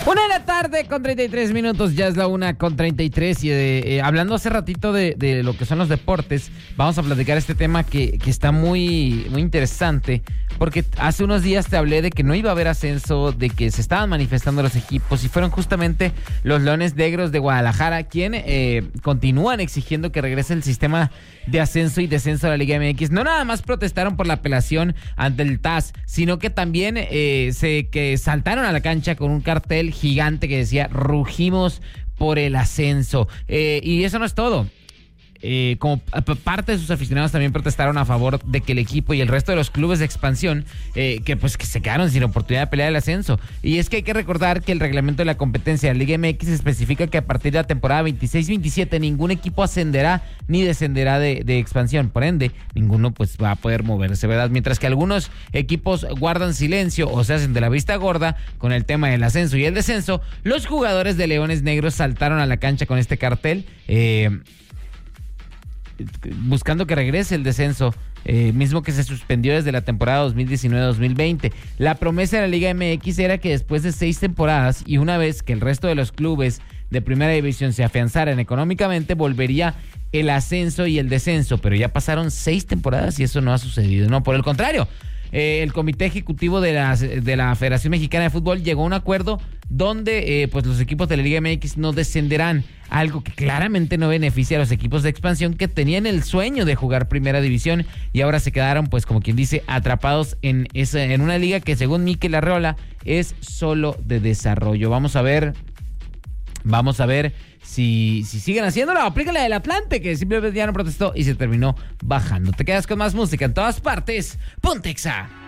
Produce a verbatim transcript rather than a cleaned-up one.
Una de la tarde con treinta y tres minutos, ya es la una con treinta y tres y eh, eh, hablando hace ratito de, de lo que son los deportes, vamos a platicar este tema que, que está muy, muy interesante, porque hace unos días te hablé de que no iba a haber ascenso, de que se estaban manifestando los equipos y fueron justamente los Leones Negros de Guadalajara quienes eh, continúan exigiendo que regrese el sistema de ascenso y descenso a la Liga M X. No nada más protestaron por la apelación ante el T A S, sino que también eh, se que saltaron a la cancha con un cartel gigante que decía rugimos por el ascenso. Eh, y eso no es todo. Eh, como parte de sus aficionados también protestaron a favor de que el equipo y el resto de los clubes de expansión eh, que pues que se quedaron sin oportunidad de pelear el ascenso. Y es que hay que recordar que el reglamento de la competencia de la Liga M X especifica que a partir de la temporada veintiséis veintisiete ningún equipo ascenderá ni descenderá de, de expansión. Por ende, ninguno pues va a poder moverse, ¿verdad? Mientras que algunos equipos guardan silencio o se hacen de la vista gorda con el tema del ascenso y el descenso, los jugadores de Leones Negros saltaron a la cancha con este cartel eh, buscando que regrese el descenso, eh, mismo que se suspendió desde la temporada dos mil diecinueve dos mil veinte. La promesa de la Liga M X era que después de seis temporadas y una vez que el resto de los clubes de primera división se afianzaran económicamente, volvería el ascenso y el descenso, pero ya pasaron seis temporadas y eso no ha sucedido. No, por el contrario, eh, el Comité Ejecutivo de la, de la Federación Mexicana de Fútbol llegó a un acuerdo donde eh, pues los equipos de la Liga M X no descenderán, algo que claramente no beneficia a los equipos de expansión que tenían el sueño de jugar primera división y ahora se quedaron, pues como quien dice, atrapados en esa, en una liga que según Mikel Arreola es solo de desarrollo. Vamos a ver, vamos a ver si, si siguen haciéndolo. Aplica la del Atlante, que simplemente ya no protestó y se terminó bajando. Te quedas con más música en todas partes. Ponte Exa.